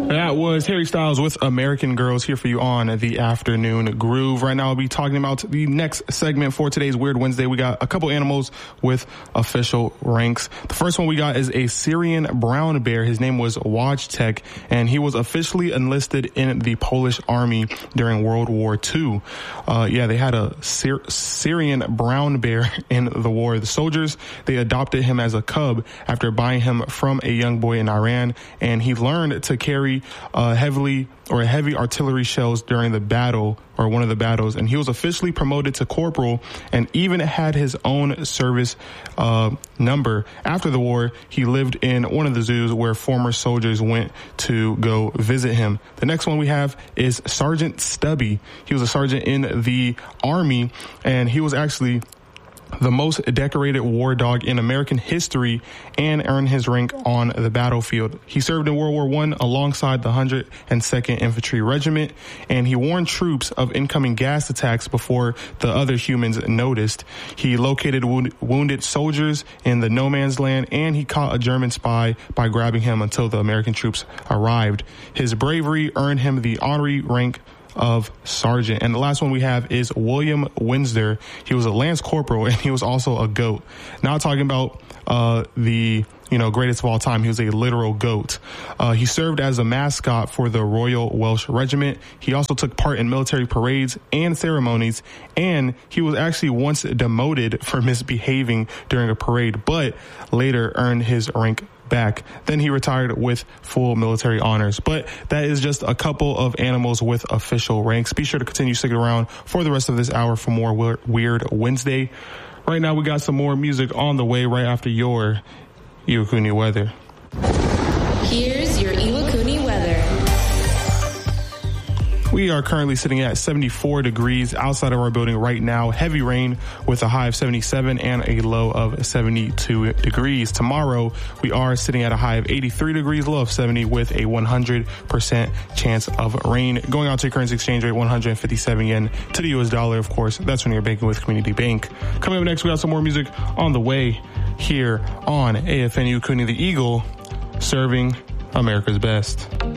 That was Harry Styles with American Girls here for you on the Afternoon Groove. Right now I'll be talking about the next segment for today's Weird Wednesday. We got a couple animals with official ranks. The first one we got is a Syrian brown bear. His name was Wojtek, and he was officially enlisted in the Polish army during World War II. They had a Syrian brown bear in the war. The soldiers, they adopted him as a cub after buying him from a young boy in Iran, and he learned to carry heavy artillery shells during the battle, or one of the battles, and he was officially promoted to corporal and even had his own service number. After the war, he lived in one of the zoos where former soldiers went to go visit him. The next one we have is Sergeant Stubby. He was a sergeant in the Army, and he was actually the most decorated war dog in American history and earned his rank on the battlefield. He served in World War I alongside the 102nd Infantry Regiment, and he warned troops of incoming gas attacks before the other humans noticed. He located wounded soldiers in the no man's land, and he caught a German spy by grabbing him until the American troops arrived. His bravery earned him the honorary rank of sergeant. And the last one we have is William Windsor. He was a lance corporal, and he was also a goat. Now talking about the greatest of all time. He was a literal goat. He served as a mascot for the Royal Welsh Regiment. He also took part in military parades and ceremonies, and he was actually once demoted for misbehaving during a parade, but later earned his rank back. Then he retired with full military honors. But that is just a couple of animals with official ranks. Be sure to continue sticking around for the rest of this hour for more Weird Wednesday. Right now we got some more music on the way right after your Iwakuni weather. Here's your Iwakuni weather. We are currently sitting at 74 degrees outside of our building right now. Heavy rain with a high of 77 and a low of 72 degrees. Tomorrow, we are sitting at a high of 83 degrees, low of 70 with a 100% chance of rain. Going out to your currency exchange rate, 157 yen to the US dollar, of course. That's when you're banking with Community Bank. Coming up next, we got some more music on the way here on AFN Iwakuni, the Eagle, serving America's best.